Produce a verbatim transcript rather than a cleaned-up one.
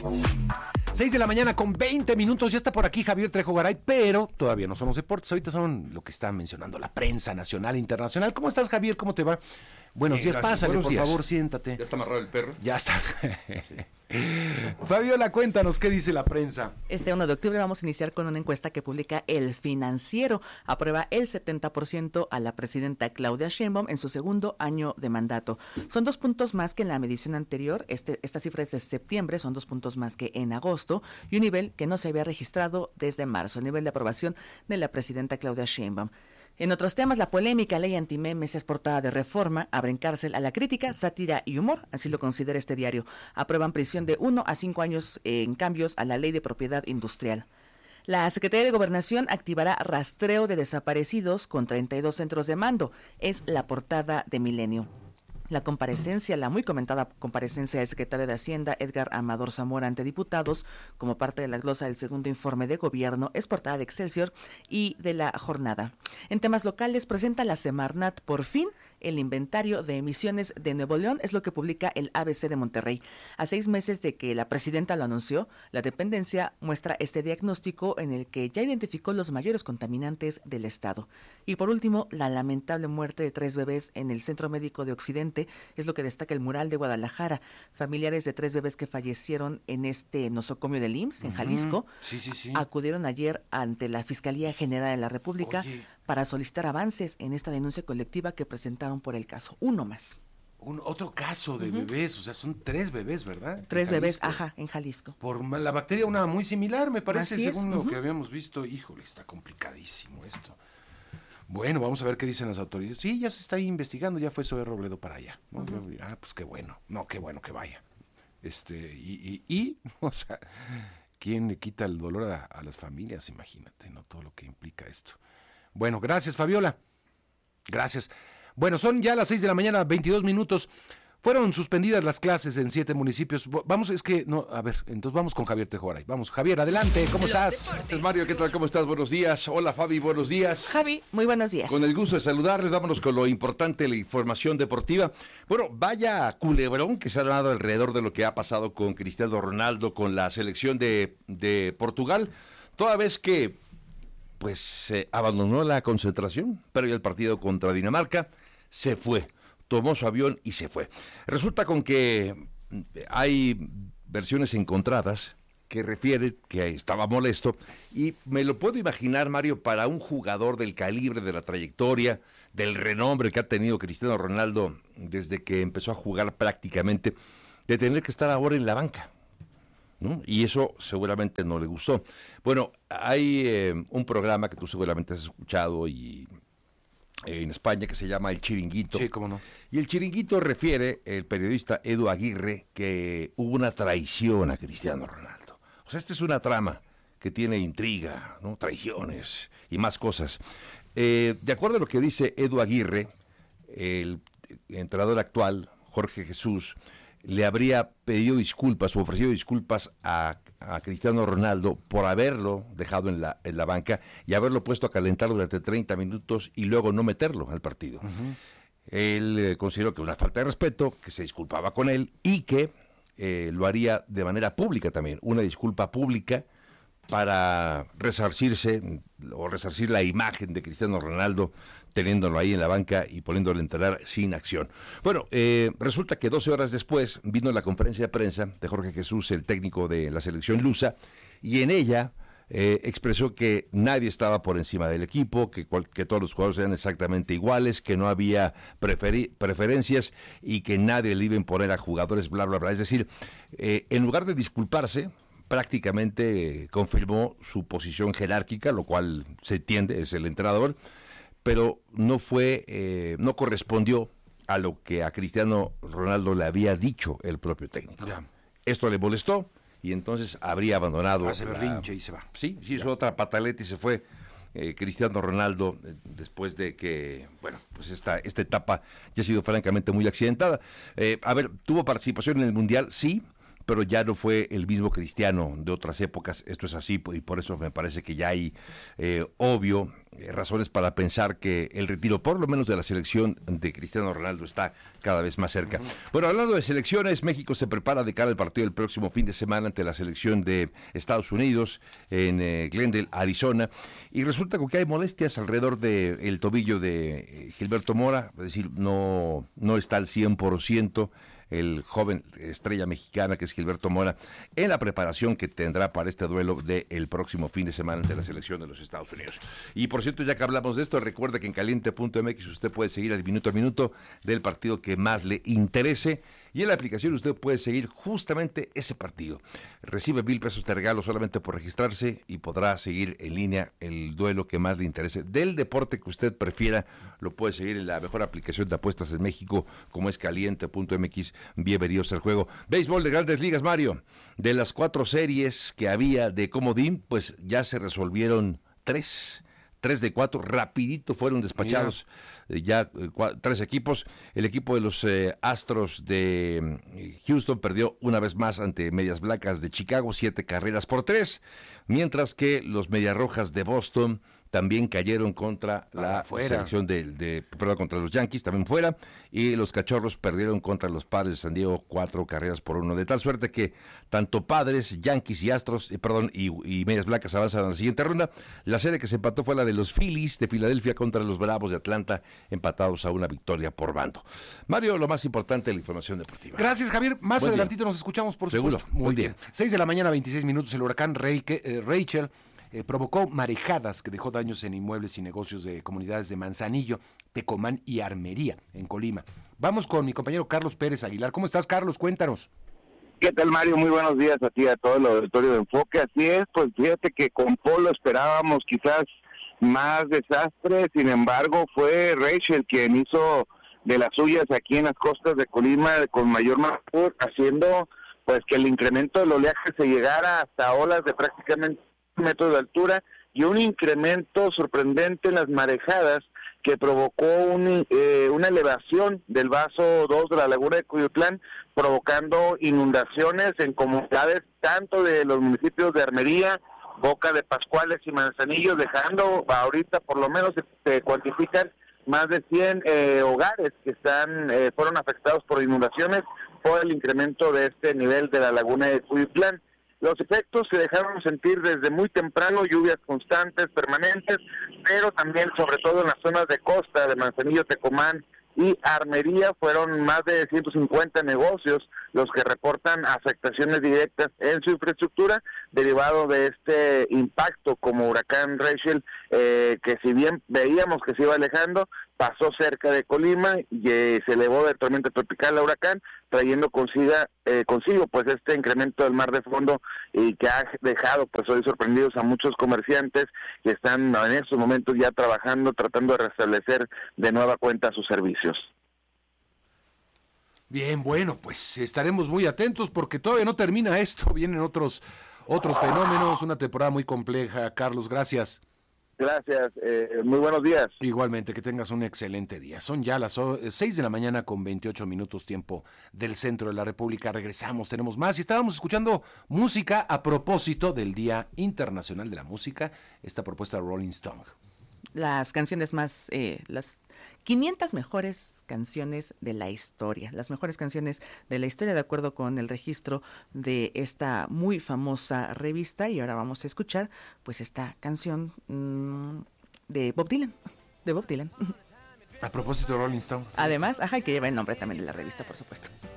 seis de la mañana con veinte minutos, ya está por aquí Javier Trejo Garay, pero todavía no somos deportes, ahorita son lo que está mencionando la prensa nacional e internacional. ¿Cómo estás, Javier? ¿Cómo te va? Buenos Bien, días, gracias. pásale, Buenos por días. favor, siéntate. ¿Ya está amarrado el perro? Ya está. Fabiola, cuéntanos, ¿qué dice la prensa? Este uno de octubre vamos a iniciar con una encuesta que publica El Financiero. Aprueba el setenta por ciento a la presidenta Claudia Sheinbaum en su segundo año de mandato. Son dos puntos más que en la medición anterior. Este, esta cifra es de septiembre, son dos puntos más que en agosto y un nivel que no se había registrado desde marzo, el nivel de aprobación de la presidenta Claudia Sheinbaum. En otros temas, la polémica ley antimemes es portada de Reforma, abren cárcel a la crítica, sátira y humor, así lo considera este diario. Aprueban prisión de uno a cinco años en cambios a la ley de propiedad industrial. La Secretaría de Gobernación activará rastreo de desaparecidos con treinta y dos centros de mando. Es la portada de Milenio. La comparecencia, la muy comentada comparecencia del secretario de Hacienda, Edgar Amador Zamora, ante diputados, como parte de la glosa del segundo informe de gobierno, es portada de Excelsior y de La Jornada. En temas locales, presenta la Semarnat por fin el inventario de emisiones de Nuevo León, es lo que publica el A B C de Monterrey. A seis meses de que la presidenta lo anunció, la dependencia muestra este diagnóstico en el que ya identificó los mayores contaminantes del estado. Y por último, la lamentable muerte de tres bebés en el Centro Médico de Occidente, es lo que destaca el mural de Guadalajara. Familiares de tres bebés que fallecieron en este nosocomio del I M S S en Jalisco, sí, sí, sí. acudieron ayer ante la Fiscalía General de la República Oye. para solicitar avances en esta denuncia colectiva que presentaron por el caso. Uno más. Un otro caso de uh-huh. bebés, o sea, son tres bebés, ¿verdad? Tres bebés, ajá, en Jalisco. Por la bacteria, una muy similar, me parece, Así según es. lo uh-huh. que habíamos visto. Híjole, está complicadísimo esto. Bueno, vamos a ver qué dicen las autoridades. Sí, ya se está ahí investigando, ya fue Zoé Robledo para allá, ¿no? Uh-huh. Ah, pues qué bueno, no, qué bueno que vaya. Este, y, y, y o sea, ¿quién le quita el dolor a, a las familias? Imagínate, ¿no? Todo lo que implica esto. Bueno, gracias, Fabiola. Gracias. Bueno, son ya las seis de la mañana, veintidós minutos. Fueron suspendidas las clases en siete municipios. Vamos, es que, no, a ver, entonces vamos con Javier Trejo Garay. Vamos, Javier, adelante, ¿cómo estás? Mario, ¿qué tal? ¿Cómo estás? Buenos días. Hola, Fabi, buenos días. Javi, muy buenos días. Con el gusto de saludarles, vámonos con lo importante, la información deportiva. Bueno, vaya culebrón que se ha dado alrededor de lo que ha pasado con Cristiano Ronaldo, con la selección de, de Portugal, toda vez que, pues, se abandonó la concentración, pero ya el partido contra Dinamarca se fue. Tomó su avión y se fue. Resulta con que hay versiones encontradas que refieren que estaba molesto y me lo puedo imaginar, Mario, para un jugador del calibre, de la trayectoria, del renombre que ha tenido Cristiano Ronaldo desde que empezó a jugar prácticamente, de tener que estar ahora en la banca, ¿no? Y eso seguramente no le gustó. Bueno, hay eh, un programa que tú seguramente has escuchado y en España que se llama El Chiringuito. Sí, cómo no. Y El Chiringuito refiere, el periodista Edu Aguirre, que hubo una traición a Cristiano Ronaldo. O sea, esta es una trama que tiene intriga, ¿no? Traiciones y más cosas. Eh, de acuerdo a lo que dice Edu Aguirre, el entrenador actual, Jorge Jesús, le habría pedido disculpas o ofrecido disculpas a, a Cristiano Ronaldo por haberlo dejado en la, en la banca y haberlo puesto a calentar durante treinta minutos y luego no meterlo al partido. Uh-huh. Él eh, consideró que una falta de respeto, que se disculpaba con él y que eh, lo haría de manera pública también, una disculpa pública para resarcirse o resarcir la imagen de Cristiano Ronaldo teniéndolo ahí en la banca y poniéndolo a entrenar sin acción. Bueno, eh, resulta que doce horas después vino la conferencia de prensa de Jorge Jesús, el técnico de la selección lusa, y en ella eh, expresó que nadie estaba por encima del equipo, que, cual, que todos los jugadores eran exactamente iguales, que no había preferi- preferencias y que nadie le iba a imponer a jugadores, bla, bla, bla. Es decir, eh, en lugar de disculparse, prácticamente eh, confirmó su posición jerárquica, lo cual se entiende, es el entrenador, pero no fue, eh, no correspondió a lo que a Cristiano Ronaldo le había dicho el propio técnico. Ya. Esto le molestó y entonces habría abandonado. Hace berrinche y se va. Sí, sí, hizo otra pataleta y se fue eh, Cristiano Ronaldo eh, después de que, bueno, pues esta, esta etapa ya ha sido francamente muy accidentada. Eh, a ver, ¿tuvo participación en el Mundial? Sí, pero ya no fue el mismo Cristiano de otras épocas. Esto es así y por eso me parece que ya hay eh, obvio eh, razones para pensar que el retiro, por lo menos de la selección de Cristiano Ronaldo, está cada vez más cerca. Uh-huh. Bueno, hablando de selecciones, México se prepara de cara al partido del próximo fin de semana ante la selección de Estados Unidos en eh, Glendale, Arizona, y resulta que hay molestias alrededor del tobillo de Gilberto Mora, es decir, no, no está al cien por ciento el joven estrella mexicana que es Gilberto Mora, en la preparación que tendrá para este duelo del próximo fin de semana ante la selección de los Estados Unidos. Y por cierto, ya que hablamos de esto, recuerda que en caliente punto m x usted puede seguir al minuto a minuto del partido que más le interese, y en la aplicación usted puede seguir justamente ese partido. Recibe mil pesos de regalo solamente por registrarse y podrá seguir en línea el duelo que más le interese. Del deporte que usted prefiera, lo puede seguir en la mejor aplicación de apuestas en México, como es caliente punto m x. Bienvenidos al juego. Béisbol de Grandes Ligas, Mario. De las cuatro series que había de comodín, pues ya se resolvieron tres. Tres de cuatro, rapidito fueron despachados eh, ya eh, cua, tres equipos. El equipo de los eh, Astros de eh, Houston perdió una vez más ante Medias Blancas de Chicago, siete carreras por tres, mientras que los Medias Rojas de Boston también cayeron contra Para la fuera. selección de, de, perdón, contra los Yankees, también fuera, y los Cachorros perdieron contra los Padres de San Diego, cuatro carreras por uno, de tal suerte que tanto Padres, Yankees y Astros, eh, perdón, y, y Medias Blancas avanzan a la siguiente ronda. La serie que se empató fue la de los Phillies de Filadelfia contra los Bravos de Atlanta, empatados a una victoria por bando. Mario, lo más importante de la información deportiva. Gracias, Javier. Más Buen adelantito día. Nos escuchamos, por Seguro. supuesto. Muy Buen bien. Día. seis de la mañana, veintiséis minutos, el huracán Reike, eh, Rachel Eh, provocó marejadas que dejó daños en inmuebles y negocios de comunidades de Manzanillo, Tecomán y Armería, en Colima. Vamos con mi compañero Carlos Pérez Aguilar. ¿Cómo estás, Carlos? Cuéntanos. ¿Qué tal, Mario? Muy buenos días a ti, a todo el auditorio de Enfoque. Así es, pues fíjate que con Polo esperábamos quizás más desastre, sin embargo fue Rachel quien hizo de las suyas aquí en las costas de Colima con mayor magnitud, haciendo pues que el incremento del oleaje se llegara hasta olas de prácticamente un metro de altura y un incremento sorprendente en las marejadas que provocó un, eh, una elevación del vaso dos de la laguna de Cuyutlán, provocando inundaciones en comunidades tanto de los municipios de Armería, Boca de Pascuales y Manzanillo, dejando ahorita por lo menos se, se cuantifican más de cien eh, hogares que están eh, fueron afectados por inundaciones por el incremento de este nivel de la laguna de Cuyutlán. Los efectos se dejaron sentir desde muy temprano, lluvias constantes, permanentes, pero también, sobre todo en las zonas de costa de Manzanillo, Tecomán y Armería, fueron más de ciento cincuenta negocios los que reportan afectaciones directas en su infraestructura derivado de este impacto como huracán Rachel, eh, que si bien veíamos que se iba alejando, pasó cerca de Colima y eh, se elevó de tormenta tropical a huracán, trayendo consigo, eh, consigo pues este incremento del mar de fondo y que ha dejado pues hoy sorprendidos a muchos comerciantes que están en estos momentos ya trabajando, tratando de restablecer de nueva cuenta sus servicios. Bien, bueno, pues estaremos muy atentos porque todavía no termina esto, vienen otros otros fenómenos, una temporada muy compleja. Carlos, gracias. Gracias, eh, muy buenos días. Igualmente, que tengas un excelente día. Son ya las seis de la mañana con veintiocho minutos tiempo del centro de la República. Regresamos, tenemos más y estábamos escuchando música a propósito del Día Internacional de la Música, esta propuesta de Rolling Stone. Las canciones más, eh, las quinientas mejores canciones de la historia, las mejores canciones de la historia de acuerdo con el registro de esta muy famosa revista. Y ahora vamos a escuchar pues esta canción mmm, de Bob Dylan, de Bob Dylan. A propósito de Rolling Stone. Además, ajá, que lleva el nombre también de la revista, por supuesto.